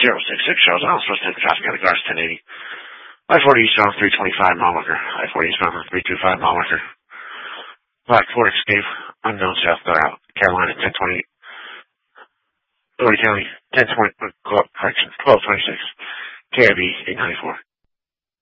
shows. I'm supposed to take traffic out of cars 1080. I-40 eastbound 325 mile marker. I-40 eastbound 325 mile marker. Black Ford Escape, unknown South Carolina 1020. Doherty County 1020, correction, 1226. KIB 894.